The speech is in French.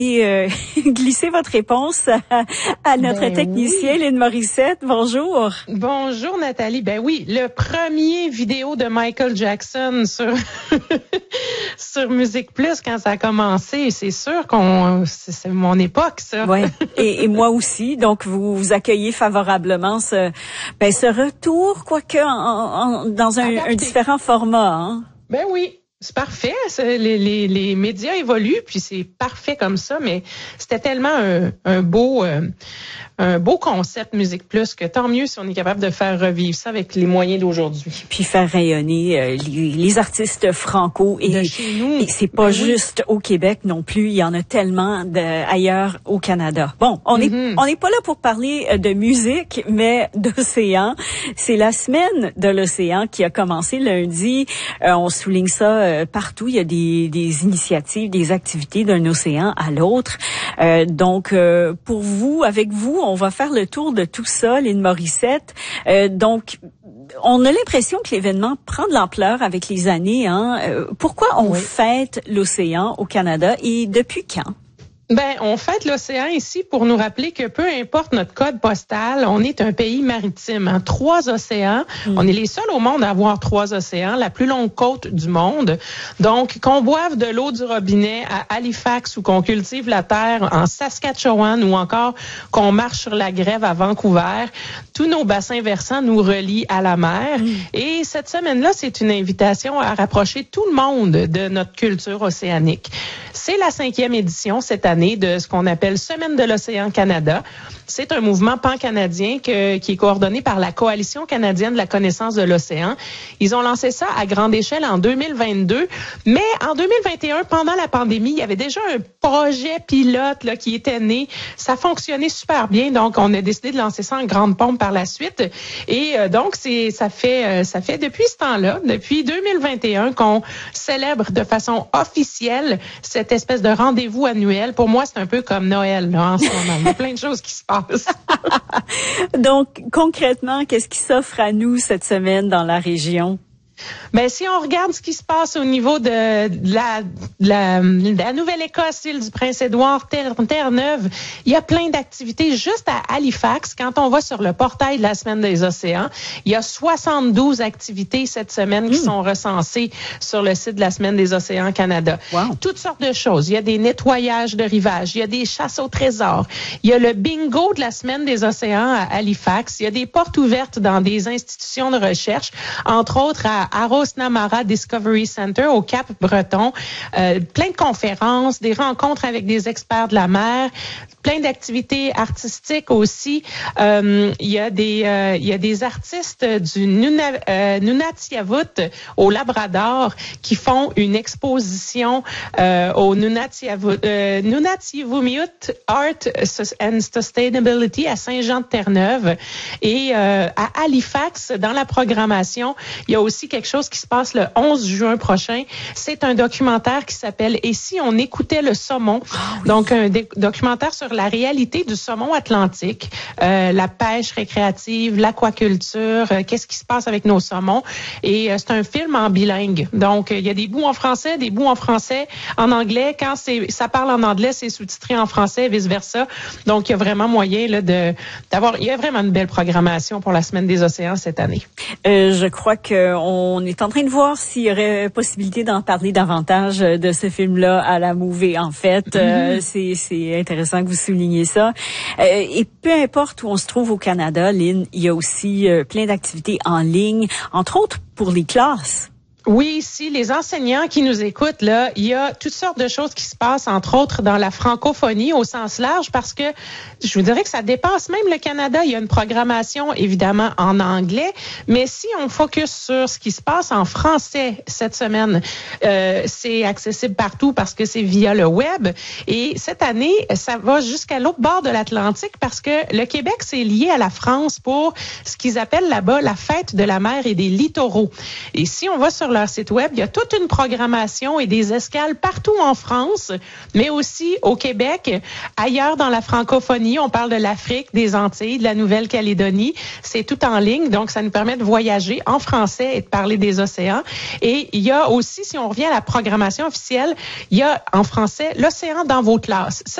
Glissez votre réponse à notre technicien, Lynn Morissette. Bonjour. Bonjour, Nathalie. Ben oui, le premier vidéo de Michael Jackson sur sur Musique Plus quand ça a commencé. C'est sûr c'est mon époque, ça. Ouais. Et moi aussi. Donc, vous accueillez favorablement ce retour, quoique dans un différent format, hein? Ben oui. C'est parfait. Les médias évoluent, puis c'est parfait comme ça, mais c'était tellement un beau concept Musique Plus que tant mieux si on est capable de faire revivre ça avec les moyens d'aujourd'hui. Puis faire rayonner les artistes franco de chez nous. Et c'est pas juste au Québec non plus, il y en a tellement ailleurs au Canada. Bon, on n'est pas là pour parler de musique, mais d'océan. C'est la semaine de l'océan qui a commencé lundi. On souligne ça partout. Il y a des initiatives, des activités d'un océan à l'autre. Donc, pour vous, avec vous, on va faire le tour de tout ça, Lynn Morissette. Donc, on a l'impression que l'événement prend de l'ampleur avec les années. Pourquoi on fête l'océan au Canada et depuis quand? Ben, on fête l'océan ici pour nous rappeler que peu importe notre code postal, on est un pays maritime. 3 océans. On est les seuls au monde à avoir 3 océans, la plus longue côte du monde. Donc, qu'on boive de l'eau du robinet à Halifax ou qu'on cultive la terre en Saskatchewan ou encore qu'on marche sur la grève à Vancouver, tous nos bassins versants nous relient à la mer. Et cette semaine-là, c'est une invitation à rapprocher tout le monde de notre culture océanique. C'est la 5e édition cette année de ce qu'on appelle Semaine de l'Océan Canada. C'est un mouvement pan-canadien qui est coordonné par la Coalition canadienne de la connaissance de l'océan. Ils ont lancé ça à grande échelle en 2022, mais en 2021, pendant la pandémie, il y avait déjà un projet pilote là, qui était né. Ça fonctionnait super bien, donc on a décidé de lancer ça en grande pompe par la suite. Et donc, ça fait depuis ce temps-là, depuis 2021, qu'on célèbre de façon officielle cette espèce de rendez-vous annuel. Pour moi, c'est un peu comme Noël là, en ce moment. Il y a plein de choses qui se passent. Donc, concrètement, qu'est-ce qui s'offre à nous cette semaine dans la région? Ben, si on regarde ce qui se passe au niveau de la Nouvelle-Écosse, île du Prince-Édouard, Terre-Neuve, il y a plein d'activités juste à Halifax. Quand on va sur le portail de la Semaine des océans, il y a 72 activités cette semaine qui sont recensées sur le site de la Semaine des océans Canada. Wow. Toutes sortes de choses. Il y a des nettoyages de rivage, il y a des chasses au trésor, il y a le bingo de la Semaine des océans à Halifax, il y a des portes ouvertes dans des institutions de recherche, entre autres à Aros Namara Discovery Center au Cap-Breton. Plein de conférences, des rencontres avec des experts de la mer, plein d'activités artistiques aussi. Il y a des artistes du Nunatiavut au Labrador qui font une exposition au Nunatiavut Art and Sustainability à Saint-Jean-de-Terre-Neuve. Et à Halifax, dans la programmation, il y a aussi quelque chose qui se passe le 11 juin prochain. C'est un documentaire qui s'appelle « Et si on écoutait le saumon ?» Donc, un documentaire sur la réalité du saumon atlantique, la pêche récréative, l'aquaculture, qu'est-ce qui se passe avec nos saumons. Et c'est un film en bilingue. Donc, il y a des bouts en français, des bouts en français, en anglais. Quand ça parle en anglais, c'est sous-titré en français, vice-versa. Donc, il y a vraiment moyen là, il y a vraiment une belle programmation pour la Semaine des océans cette année. Je crois qu'on est en train de voir s'il y aurait possibilité d'en parler davantage de ce film-là à la Mouvée. En fait, c'est intéressant que vous souligniez ça. Et peu importe où on se trouve au Canada, Lynn, il y a aussi plein d'activités en ligne, entre autres pour les classes. Oui, ici, les enseignants qui nous écoutent, là, il y a toutes sortes de choses qui se passent, entre autres dans la francophonie au sens large, parce que je vous dirais que ça dépasse même le Canada. Il y a une programmation, évidemment, en anglais, mais si on focus sur ce qui se passe en français cette semaine, c'est accessible partout parce que c'est via le web. Et cette année, ça va jusqu'à l'autre bord de l'Atlantique parce que le Québec, c'est lié à la France pour ce qu'ils appellent là-bas la fête de la mer et des littoraux. Et si on va sur leur site web. Il y a toute une programmation et des escales partout en France, mais aussi au Québec, ailleurs dans la francophonie. On parle de l'Afrique, des Antilles, de la Nouvelle-Calédonie. C'est tout en ligne, donc ça nous permet de voyager en français et de parler des océans. Et il y a aussi, si on revient à la programmation officielle, il y a en français l'océan dans vos classes. Ça,